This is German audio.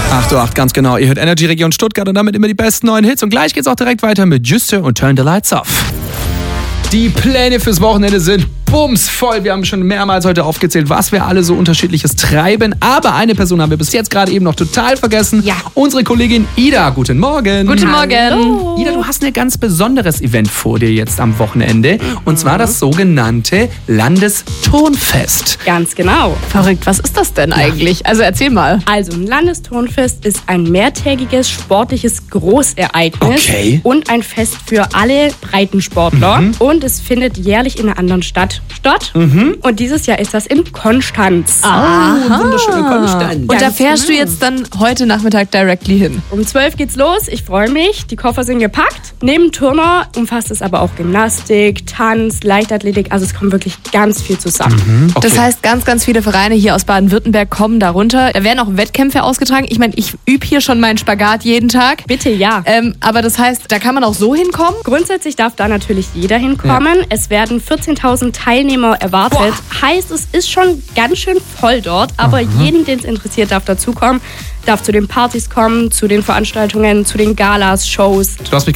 8:08 ganz genau. Ihr hört Energy Region Stuttgart und damit immer die besten neuen Hits. Und gleich geht's auch direkt weiter mit Juste und Turn the Lights Off. Die Pläne fürs Wochenende sind bumsvoll. Wir haben schon mehrmals heute aufgezählt, was wir alle so Unterschiedliches treiben. Aber eine Person haben wir bis jetzt gerade eben noch total vergessen. Ja. Unsere Kollegin Ida. Guten Morgen. Guten Morgen. Hallo. Ida, du hast ein ganz besonderes Event vor dir jetzt am Wochenende. Und zwar das sogenannte Landesturnfest. Ganz genau. Verrückt. Was ist das denn eigentlich? Also erzähl mal. Also ein Landesturnfest ist ein mehrtägiges sportliches Großereignis und ein Fest für alle Breitensportler. Und es findet jährlich in einer anderen Stadt statt. Und dieses Jahr ist das in Konstanz. Wunderschöne Konstanz. Und da fährst du jetzt dann heute Nachmittag directly hin? Um 12 geht's los. Ich freue mich. Die Koffer sind gepackt. Neben Turner umfasst es aber auch Gymnastik, Tanz, Leichtathletik. Also es kommt wirklich ganz viel zusammen. Das heißt, ganz, ganz viele Vereine hier aus Baden-Württemberg kommen darunter. Da werden auch Wettkämpfe ausgetragen. Ich meine, ich übe hier schon meinen Spagat jeden Tag. Bitte, ja. Aber das heißt, da kann man auch so hinkommen? Grundsätzlich darf da natürlich jeder hinkommen. Ja. Es werden 14.000 Teilnehmer erwartet. Heißt, es ist schon ganz schön voll dort. Aber jeden, den es interessiert, darf dazukommen. Darf zu den Partys kommen, zu den Veranstaltungen, zu den Galas, Shows. Du hast mich